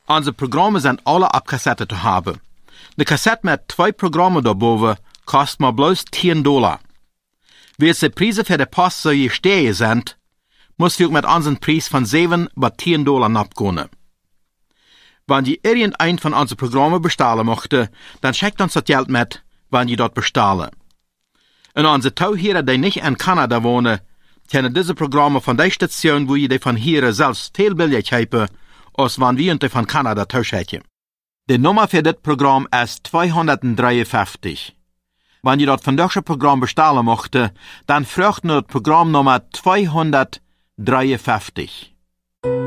Unsere Programme sind alle ab Kassette zu haben. Eine Kassette mit 2 Programmen daarboven kostet maar bloß $10. Wie die Preise für die Post so gestiegen sind, muss wir mit unseren Preis von $7 bis $10 abgehen. Wenn ihr irgendein von unseren Programmen bestellen möchte, dann schickt uns das Geld mit, wenn ihr dort bestellen. Und unsere Tauhierer, die nicht in Kanada wohnen, können diese Programme von der Station, wo ihr die von hier selbst viel billig haben, als wenn wir die von Kanada tauschen. Die Nummer für das Programm ist 253. Wenn ihr dort von diesem Programm bestellen möchte, dann fragt nur das Programmnummer 253.